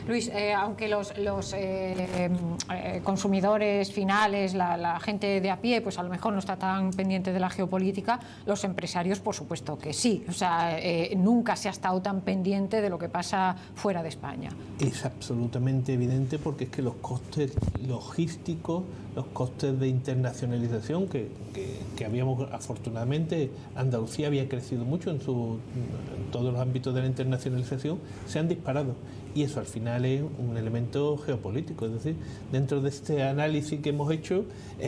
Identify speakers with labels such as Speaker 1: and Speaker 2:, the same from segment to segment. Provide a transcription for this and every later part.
Speaker 1: Luis, aunque los consumidores finales, la gente de a pie, pues a lo mejor no está tan pendiente de la geopolítica, los empresarios, por supuesto que sí. O sea, nunca se ha estado tan pendiente de lo que pasa fuera de España.
Speaker 2: Es absolutamente evidente, porque es que los costes logísticos, los costes de internacionalización que habíamos, afortunadamente, Andalucía había crecido mucho en todos los ámbitos de la internacionalización, se han disparado. Y eso al final es un elemento geopolítico. Es decir, dentro de este análisis que hemos hecho,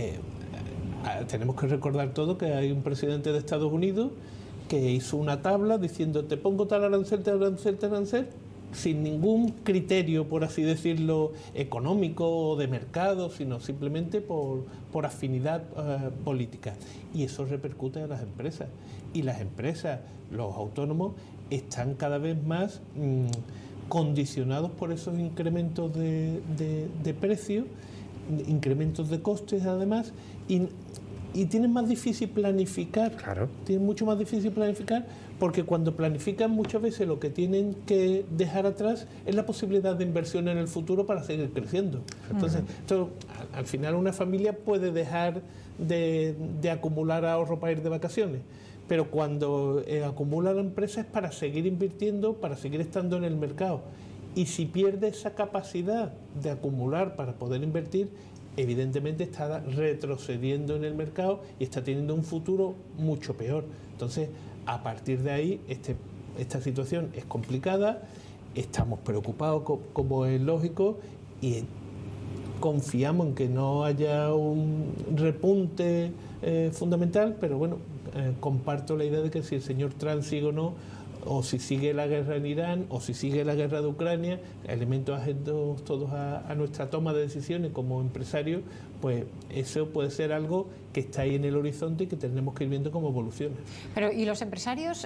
Speaker 2: tenemos que recordar todo que hay un presidente de Estados Unidos que hizo una tabla diciendo: te pongo tal arancel, tal arancel, tal arancel, sin ningún criterio, por así decirlo, económico o de mercado, sino simplemente por afinidad política. Y eso repercute en las empresas. Y las empresas, los autónomos, están cada vez más condicionados por esos incrementos de precios, incrementos de costes además, y tienen más difícil planificar.
Speaker 3: Claro.
Speaker 2: Tienen mucho más difícil planificar, porque cuando planifican muchas veces lo que tienen que dejar atrás es la posibilidad de inversión en el futuro para seguir creciendo. Entonces, esto, al final una familia puede dejar de acumular ahorro para ir de vacaciones, pero cuando acumula la empresa es para seguir invirtiendo, para seguir estando en el mercado. Y si pierde esa capacidad de acumular para poder invertir, evidentemente está retrocediendo en el mercado y está teniendo un futuro mucho peor. Entonces, a partir de ahí, esta situación es complicada, estamos preocupados, como es lógico, y confiamos en que no haya un repunte fundamental, pero bueno, comparto la idea de que si el señor Trump sigue o no, o si sigue la guerra en Irán, o si sigue la guerra de Ucrania, elementos ajenos todos a nuestra toma de decisiones como empresarios, pues eso puede ser algo que está ahí en el horizonte y que tenemos que ir viendo cómo evoluciona.
Speaker 1: Pero, ¿y los empresarios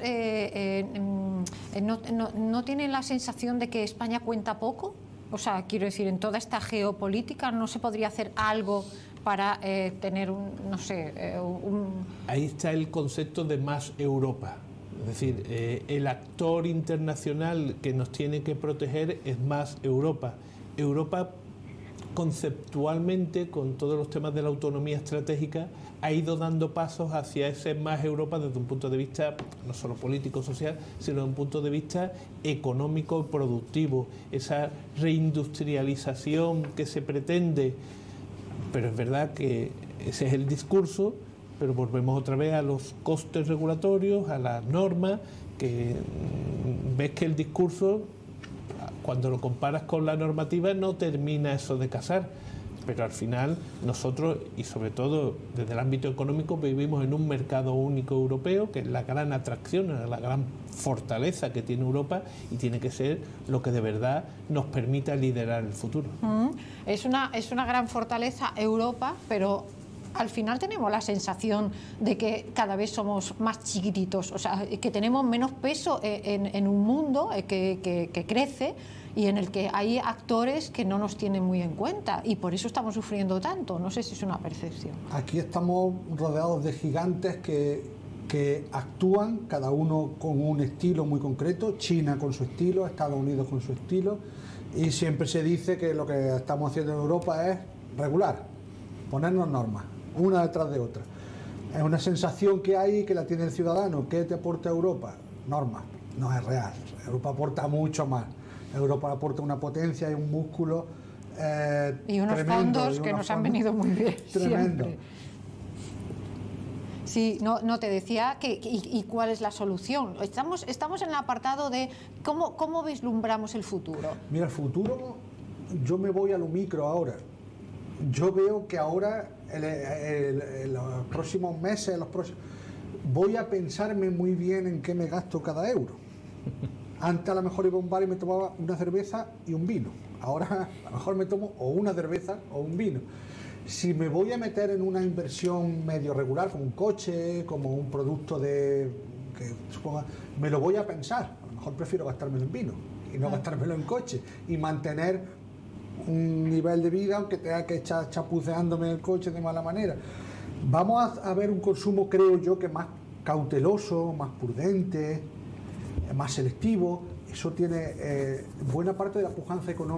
Speaker 1: no tienen la sensación de que España cuenta poco? O sea, quiero decir, en toda esta geopolítica, ¿no se podría hacer algo para tener
Speaker 2: Ahí está el concepto de más Europa. Es decir, el actor internacional que nos tiene que proteger es más Europa. Europa, conceptualmente, con todos los temas de la autonomía estratégica, ha ido dando pasos hacia ese más Europa desde un punto de vista no solo político, social, sino desde un punto de vista económico y productivo. Esa reindustrialización que se pretende, pero es verdad que ese es el discurso, pero volvemos otra vez a los costes regulatorios, a las normas, que ves que el discurso, cuando lo comparas con la normativa, no termina eso de casar. Pero al final nosotros, y sobre todo desde el ámbito económico, vivimos en un mercado único europeo, que es la gran atracción, la gran fortaleza que tiene Europa, y tiene que ser lo que de verdad nos permita liderar el futuro.
Speaker 1: Es una gran fortaleza Europa, pero al final tenemos la sensación de que cada vez somos más chiquititos, o sea, que tenemos menos peso en un mundo que crece y en el que hay actores que no nos tienen muy en cuenta, y por eso estamos sufriendo tanto. No sé si es una percepción.
Speaker 4: Aquí estamos rodeados de gigantes que actúan, cada uno con un estilo muy concreto. China con su estilo, Estados Unidos con su estilo, y siempre se dice que lo que estamos haciendo en Europa es regular, ponernos normas una detrás de otra. Es una sensación que hay, que la tiene el ciudadano. ¿Qué te aporta Europa? Normas. No es real. Europa aporta mucho más. Europa aporta una potencia y un músculo
Speaker 1: y unos
Speaker 4: tremendo,
Speaker 1: fondos que nos han venido muy bien.
Speaker 4: Tremendo.
Speaker 1: Siempre. Sí, no te decía y cuál es la solución. Estamos en el apartado de cómo vislumbramos el futuro.
Speaker 4: Mira, el futuro, yo me voy a lo micro ahora. Yo veo que ahora, en los próximos meses, voy a pensarme muy bien en qué me gasto cada euro. Antes a lo mejor iba a un bar y me tomaba una cerveza y un vino. Ahora a lo mejor me tomo o una cerveza o un vino. Si me voy a meter en una inversión medio regular, como un coche, como un producto me lo voy a pensar. A lo mejor prefiero gastármelo en vino y no gastármelo en coche, y mantener un nivel de vida, aunque tenga que estar chapuceándome el coche de mala manera. Vamos a ver un consumo, creo yo, que más cauteloso, más prudente, más selectivo. Eso tiene buena parte de la pujanza económica